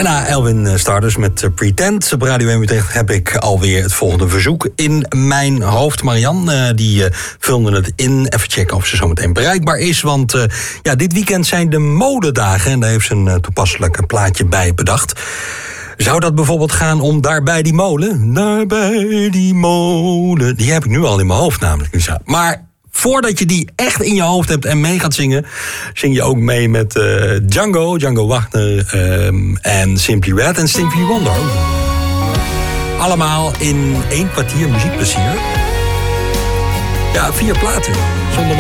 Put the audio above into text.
En na Elwin Stardust met Pretend op Radio 1 Utrecht heb ik alweer het volgende verzoek in mijn hoofd. Marianne, die vulde het in. Even checken of ze zometeen bereikbaar is. Want dit weekend zijn de modedagen. En daar heeft ze een toepasselijk plaatje bij bedacht. Zou dat bijvoorbeeld gaan om Daar bij die molen? Daar bij die molen. Die heb ik nu al in mijn hoofd namelijk. Maar voordat je die echt in je hoofd hebt en mee gaat zingen, zing je ook mee met Django Wagner en Simply Red en Stevie Wonder. Allemaal in 1 kwartier muziekplezier. Ja, 4 platen zonder